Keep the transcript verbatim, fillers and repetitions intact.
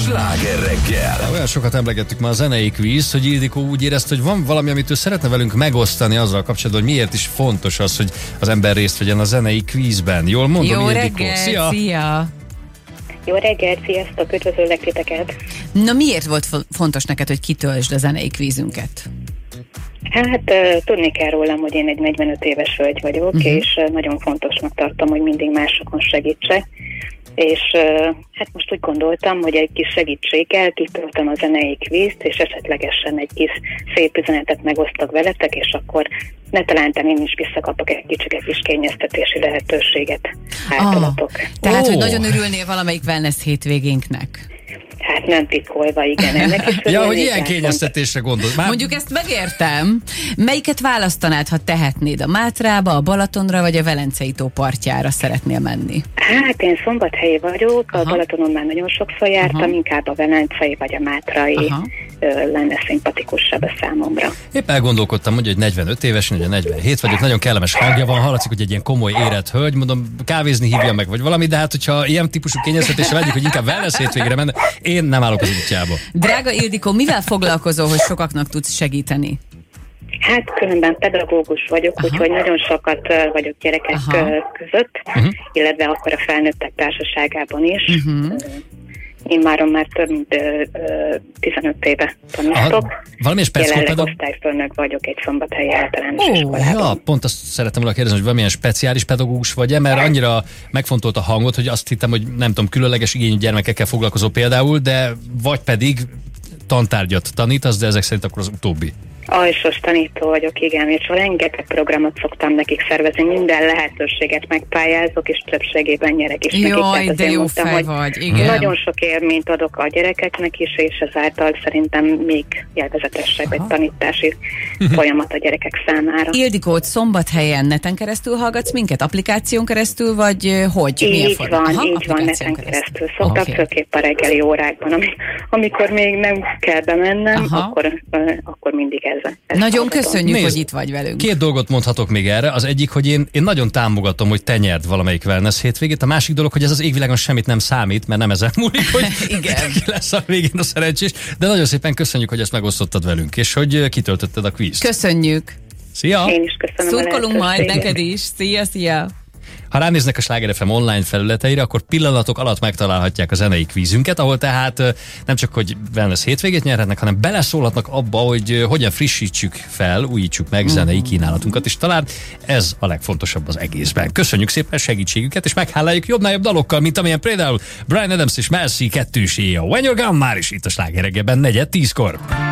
Sláger reggel. Olyan sokat emlegettük már a zenei kvízt, hogy Ildikó úgy érezte, hogy van valami, amit ő szeretne velünk megosztani azzal kapcsolatban, hogy miért is fontos az, hogy az ember részt vegyen a zenei kvízben. Jól mondom, Jó Ildikó? reggelt, Szia! szia! Jó reggelt, sziasztok, üdvözöllek titeket! Na miért volt fontos neked, hogy kitöltsd a zenei kvízünket? Hát uh, tudni kell rólam, hogy én egy negyvenöt éves hölgy vagyok, uh-huh. és uh, nagyon fontosnak tartom, hogy mindig másokon segítsek. És uh, hát most úgy gondoltam, hogy egy kis segítséggel kitöltöm a zenei kvízt, és esetlegesen egy kis szép üzenetet megosztok veletek, és akkor ne talántán én is visszakapok egy kicsit kis kényeztetési lehetőséget általatok. Ah, tehát, oh. hogy nagyon örülnél valamelyik wellness hétvégénknek? Hát nem titkolva, igen. Ennek is ja, hogy ilyen kényeztetésre gondol. Már... Mondjuk ezt megértem. Melyiket választanád, ha tehetnéd? A Mátrába, a Balatonra, vagy a Velencei tó partjára szeretnél menni? Hát én szombathelyi vagyok, Aha. a Balatonon már nagyon sokszor jártam, Aha. inkább a Velencei vagy a Mátrai Aha. lenne szimpatikusabb a számomra. Épp elgondolkodtam, hogy egy negyvenöt éves, ugye negyvenhét vagyok, nagyon kellemes hangja van, hallatszik, hogy egy ilyen komoly érett hölgy, mondom, kávézni hívja meg, vagy valami, de hát, hogyha ilyen típusú kényeztetésre legyünk, hogy inkább wellness hétvégére menne, én nem állok az útjába. Drága Ildikó, mivel foglalkozol, hogy sokaknak tudsz segíteni? Hát különben pedagógus vagyok, Aha. úgyhogy nagyon sokat uh, vagyok gyerekek uh, között, uh-huh. illetve akkor a felnőttek társaságában is. Uh-huh. Uh, Én máron már több mint uh, tizenöt éve tanítok. Valamilyen speciális Jelenleg osztályfőnök vagyok egy szombathelyi általános oh, iskolában. Ja, pont azt szerettem volna kérdezni, hogy valamilyen speciális pedagógus vagy-e, mert annyira megfontolt a hangot, hogy azt hittem, hogy nem tudom, különleges igényű gyermekekkel foglalkozó például, de vagy pedig tantárgyat tanítasz, de ezek szerint akkor az utóbbi. Alsos tanító vagyok, igen, és rengeteg programot szoktam nekik szervezni, minden lehetőséget megpályázok, és többségében nyerek is nekik. Jaj, de jó mondtam, fej vagy, igen. Nagyon sok élményt adok a gyerekeknek is, és ezáltal szerintem még élvezetesebb egy tanítási folyamat a gyerekek számára. Ildikót szombathelyen neten keresztül hallgatsz minket, applikáción keresztül, vagy hogy? Így van, Aha, így van, neten keresztül. keresztül. Szoktam okay. főképp a reggeli órákban, amikor még nem kell bemennem, akkor, akkor mindig ez. Ez nagyon köszönjük, Nézd, hogy itt vagy velünk. Két dolgot mondhatok még erre. Az egyik, hogy én, én nagyon támogatom, hogy te nyerd valamelyik wellness hétvégét. A másik dolog, hogy ez az égvilágon semmit nem számít, mert nem ezen múlik, hogy igen. ki lesz a végén a szerencsés. De nagyon szépen köszönjük, hogy ezt megosztottad velünk, és hogy kitöltötted a kvízt. Köszönjük. Szia! Én is köszönöm. Szurkolunk majd neked is. Szia, szia! Ha ránéznek a Sláger ef em online felületeire, akkor pillanatok alatt megtalálhatják a zenei kvízünket, ahol tehát nem csak, hogy wellness hétvégét nyerhetnek, hanem beleszólhatnak abba, hogy hogyan frissítsük fel, újítsuk meg zenei kínálatunkat, és talán ez a legfontosabb az egészben. Köszönjük szépen segítségüket, és megháláljuk jobbnál jobb dalokkal, mint amilyen például Bryan Adams és Mel C kettőséje. When You're Gone már is itt a Sláger reggelben negyed tízkor.